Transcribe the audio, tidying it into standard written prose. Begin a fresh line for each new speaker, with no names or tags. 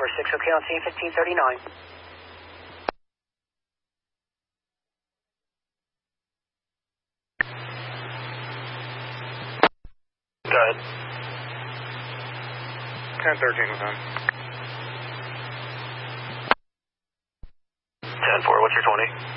646, okay on scene 1539.
Go ahead.
1013 with him.
10-4, what's your 20?